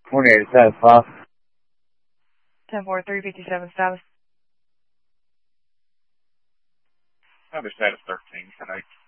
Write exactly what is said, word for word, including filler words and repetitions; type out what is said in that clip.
twenty-eight status five. ten four three fifty-seven status. Other status thirteen, tonight.